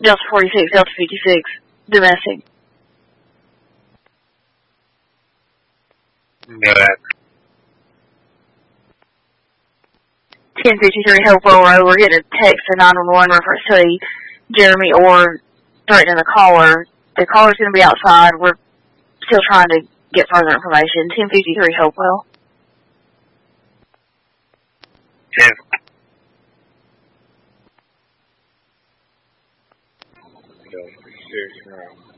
Delta 46, Delta 56, domestic. Yeah. 1053 Hopewell Road, we're getting a text to 911 reference to a Jeremy Orr threatening the caller. The caller's going to be outside. We're still trying to get further information. 1053 Hopewell. 10. Go. Serious now.